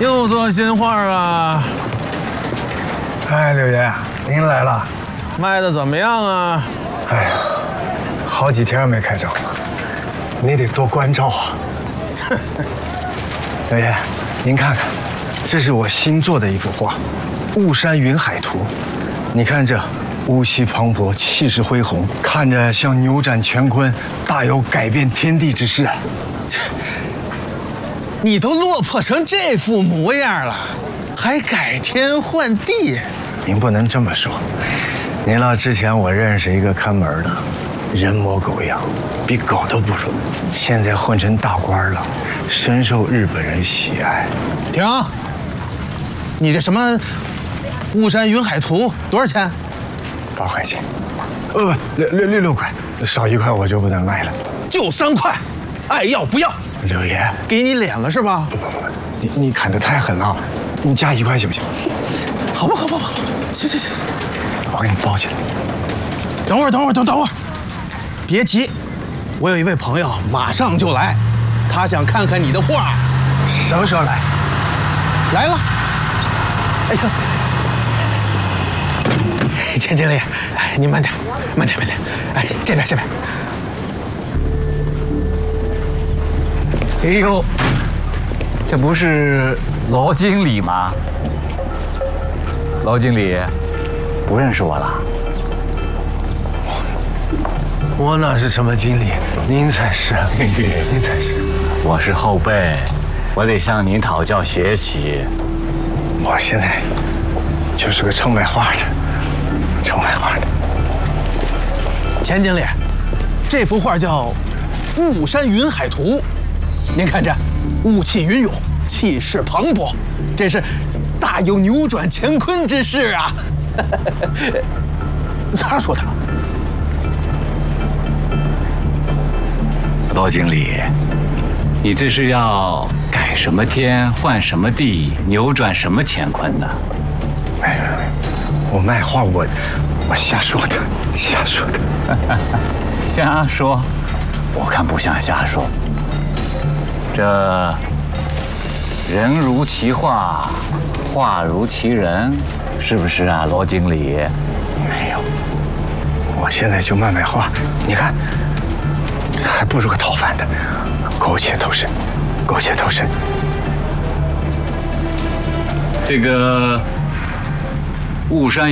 又做新画啊？ 哎，柳爷，您来了， 卖的怎么样啊？ 哎呀，好几天没开张了，你得多关照啊。柳爷，您看看，这是我新做的一幅画，《雾山云海图》。你看这雾气磅礴，气势恢宏，看着像扭转乾坤，大有改变天地之势。 你都落魄成这副模样了，还改天换地？ 您不能这么说。您老之前我认识一个看门的，人模狗样，比狗都不如。现在混成大官了，深受日本人喜爱。 停！你这什么《雾山云海图》多少钱 ？8块钱。6块，少1块我就不能卖了。 就3块，爱要不要？ 柳爷， 给你脸了是吧？ 不，你砍得太狠了，你加1块行不行？ 好吧，行， 我给你包起来。 等会儿，别急，我有一位朋友马上就来，他想看看你的画。 什么时候来？ 来了。哎呀，钱经理，您慢点。哎，这边。 哎呦，这不是罗经理吗？罗经理，不认识我了？ 我哪是什么经理，您才是，您才是。 我是后辈，我得向您讨教学习。 我现在就是个臭卖画的。 钱经理，这幅画叫《雾山云海图》。您看这雾气云涌，气势磅礴，这是大有扭转乾坤之势啊！他说的。 罗经理，你这是要改什么天换什么地，扭转什么乾坤呢？ 没有，我卖画我瞎说的。瞎说，我看不像瞎说。这人如其画，画如其人，是不是啊，罗经理？ 没有，我现在就卖画，你看，还不如个讨饭的，苟且偷生。 这个雾山